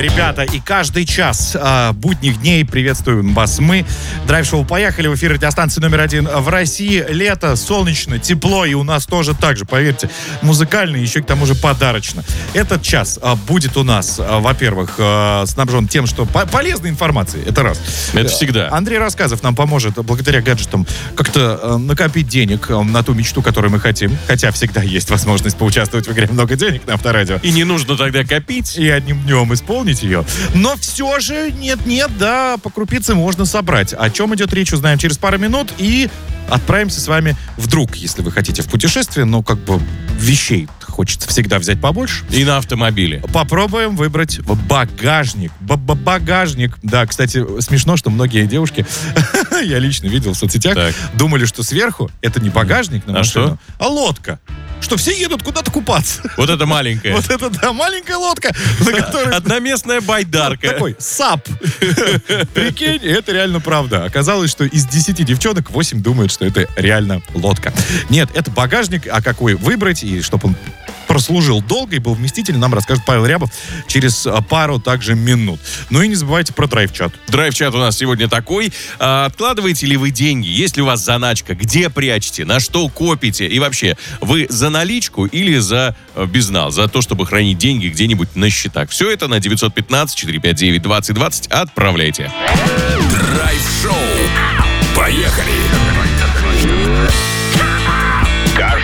Ребята, и каждый час будних дней приветствуем вас мы. Драйв-шоу «Поехали». В эфире радиостанции номер 1 в России. Лето, солнечно, тепло, и у нас тоже так же, поверьте, музыкально, еще к тому же подарочно. Этот час будет у нас, во-первых, снабжен тем, что полезной информацией, это раз. Это всегда. Андрей Рассказов нам поможет, благодаря гаджетам, как-то накопить денег на ту мечту, которую мы хотим. Хотя всегда есть возможность поучаствовать в игре «Много денег» на Авторадио. И не нужно тогда копить. И одним днем исполнить ее. Но все же нет-нет, да, по крупице можно собрать. О чем идет речь, узнаем через пару минут. И отправимся с вами вдруг, если вы хотите, в путешествие. Но как бы вещей хочется всегда взять побольше. И на автомобиле. Попробуем выбрать багажник. Багажник. Да, кстати, смешно, что многие девушки, я лично видел в соцсетях, думали, что сверху это не багажник на машину, а лодка. Что все едут куда-то купаться. Вот это маленькая. Вот это, да, маленькая лодка, на которой... Одноместная байдарка. Такой САП. Прикинь, это реально правда. Оказалось, что из 10 девчонок 8 думают, что это реально лодка. Нет, это багажник, а какой выбрать, и чтобы он прослужил долго и был вместительный, нам расскажет Павел Рябов через пару также минут. Ну и не забывайте про драйв-чат. Драйв-чат у нас сегодня такой. Откладываете ли вы деньги? Есть ли у вас заначка? Где прячете? На что копите? И вообще, вы за наличку или за безнал? За то, чтобы хранить деньги где-нибудь на счетах? Все это на 915-459-2020 отправляйте. Драйв-шоу. Поехали!